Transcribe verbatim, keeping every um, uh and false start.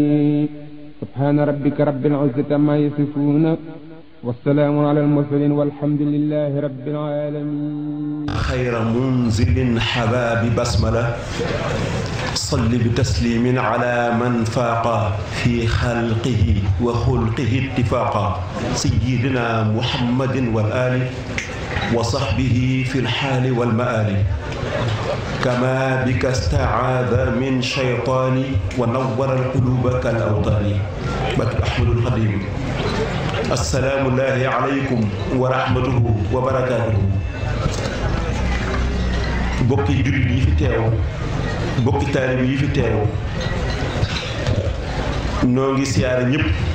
سبحان ربك رب العزة عما يصفون والسلام على المرسلين والحمد لله رب العالمين. خير منزل حباب بسملة صل بتسليم على من فاق في خلقه وخلقه اتفاقا سيدنا محمد والآل وصحبه في الحال والمآل كما بك استعاذ من شيطان ونور القلوب كالأوطان بك أحمد القديم. السلام الله عليكم ورحمته وبركاته. bokki jullit yi fi teew bokki taalib yi fi teew noo ngi siyaare ñëpp